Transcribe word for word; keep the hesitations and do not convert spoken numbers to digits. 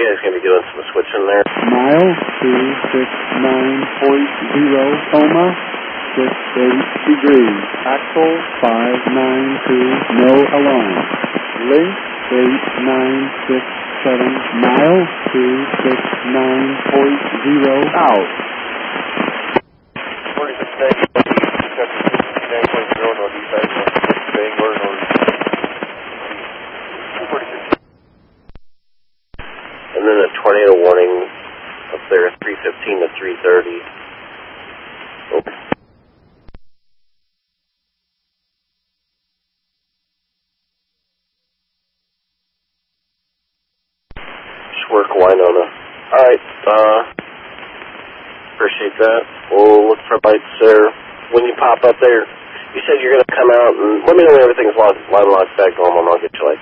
guys going to be doing some switching there? Mile two six nine point zero, coma, six eight degrees. Axle five nine two, no alarm. Link eight nine six seven, mile two six nine point zero, out. forty-six nine point zero, northeast side, Bangor, north. And then a tornado warning up there, three fifteen to three thirty. Over. Work Winona. Alright, uh, appreciate that. We'll look for lights there when you pop up there. You said you're going to come out and let me know when everything's line locked back normal and I'll get you lights.